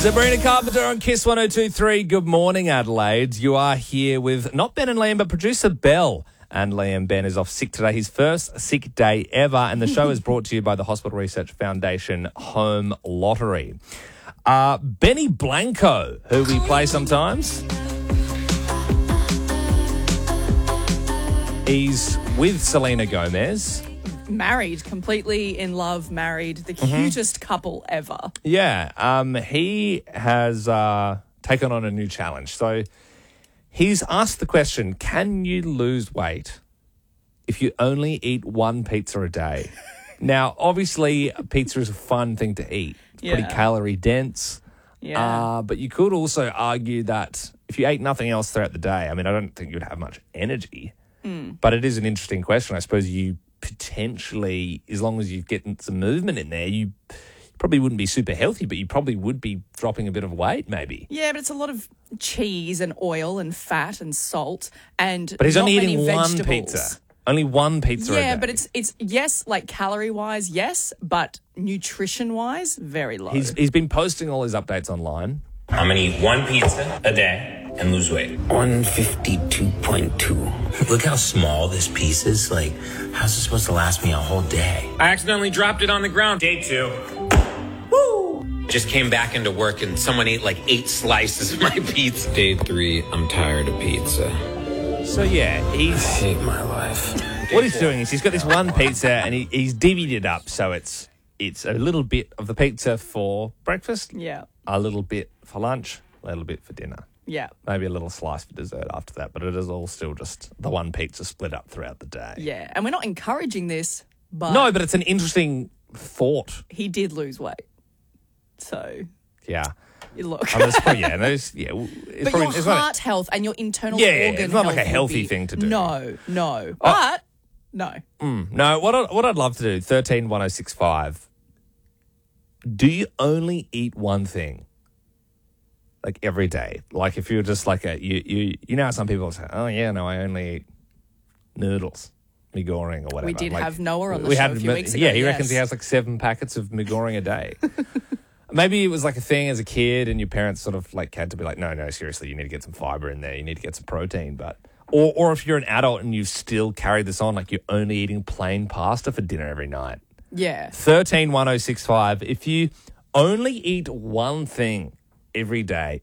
Sabrina Carpenter on Kiss 102.3. Good morning, Adelaide. You are here with not Ben and Liam, but producer Bell. And Liam, Ben is off sick today, his first sick day ever. And the show is brought to you by the Hospital Research Foundation Home Lottery. Benny Blanco, who we play sometimes. He's with Selena Gomez. Married, completely in love, married, the cutest couple ever. Yeah, he has taken on a new challenge. So he's asked the question, can you lose weight if you only eat one pizza a day? Now, obviously, pizza is a fun thing to eat. It's pretty calorie dense. Yeah. But you could also argue that if you ate nothing else throughout the day, I mean, I don't think you'd have much energy. But it is an interesting question. I suppose you potentially, as long as you're getting some movement in there, you probably wouldn't be super healthy, but you probably would be dropping a bit of weight maybe. Yeah, but it's a lot of cheese and oil and fat and salt and But he's not only many eating one vegetables. pizza. Only one pizza a day. Yeah, but it's yes, like calorie-wise, yes, but nutrition-wise, very low. He's been posting all his updates online. I'm gonna eat one pizza a day and lose weight. 152.2. Look how small this piece is. Like, how's it supposed to last me a whole day? I accidentally dropped it on the ground. Day 2. Woo! Just came back into work and someone ate like 8 slices of my pizza. Day 3, I'm tired of pizza. So yeah, I hate my life. what he's doing is he's got this one pizza and he's divvied it up. So it's a little bit of the pizza for breakfast, Yeah. a little bit for lunch, a little bit for dinner. Yeah. Maybe a little slice for dessert after that, but it is all still just the one pizza split up throughout the day. Yeah. And we're not encouraging this, but No, but it's an interesting thought. he did lose weight. So, Yeah. look. I mean, it's probably, it's But probably, your it's not heart health and your internal Yeah, organ it's not like health a will healthy be- thing to do. No. But, no. No, what I'd love to do, 131065, do you only eat one thing? Like every day? Like if you're just like you know how some people say, oh yeah, no, I only eat noodles, mee goreng or whatever. We did Like, have Noah on the show a few weeks ago. Yeah, he reckons he has like 7 packets of mee goreng a day. Maybe it was like a thing as a kid and your parents sort of like had to be like, no, seriously, you need to get some fiber in there. You need to get some protein. But or if you're an adult and you've still carried this on, like you're only eating plain pasta for dinner every night. Yeah. 131065. If you only eat one thing every day,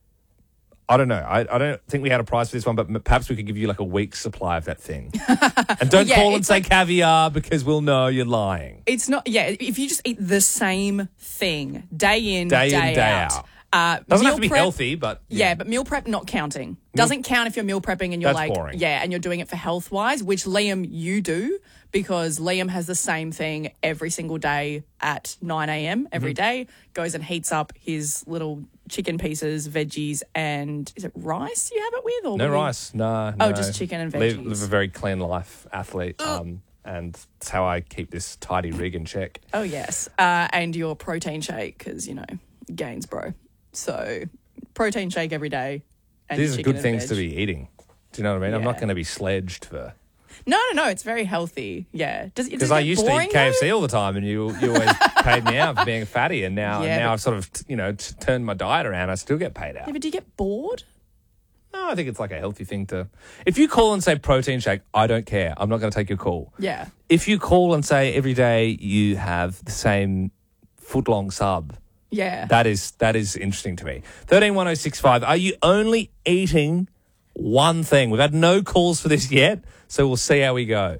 I don't know. I don't think we had a price for this one, but perhaps we could give you like a week's supply of that thing. And don't Yeah, call and it's say like- caviar because we'll know you're lying. It's not, if you just eat the same thing day in, Day day, in, day out. Doesn't meal have to be prep- healthy, but Yeah, but meal prep not counting. Doesn't count if you're meal prepping and you're That's like, boring. and you're doing it for health wise, which Liam, you do, because Liam has the same thing every single day at 9 a.m. every day, goes and heats up his little chicken pieces, veggies, and is it rice you have it with? Or No will you- rice, no. Oh, just chicken and veggies. Live a very clean life, athlete, and that's how I keep this tidy rig in check. Oh, yes. And your protein shake, because, gains, bro. So, protein shake every day. And These are chicken good and things veg. to be eating. Do you know what I mean? I'm not Yeah. going to be sledged for... No, it's very healthy. Yeah. Because I used to eat KFC all the time and you always paid me out for being a fatty, and now Yeah, but- I've sort of, turned my diet around. I still get paid out. Yeah, but do you get bored? No, I think it's like a healthy thing to... If you call and say protein shake, I don't care. I'm not going to take your call. Yeah. If you call and say every day you have the same foot-long sub, Yeah. that is interesting to me. 131065, are you only eating one thing? We've had no calls for this yet, so we'll see how we go.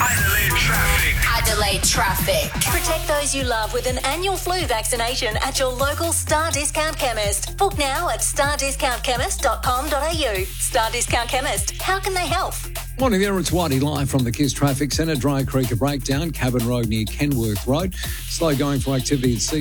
Adelaide Traffic. Protect those you love with an annual flu vaccination at your local Star Discount Chemist. Book now at stardiscountchemist.com.au. Star Discount Chemist. How can they help? Morning there, it's Whitey live from the Kiss Traffic Centre. Dry Creek a breakdown, Cabin Road near Kenworth Road. Slow going for activity at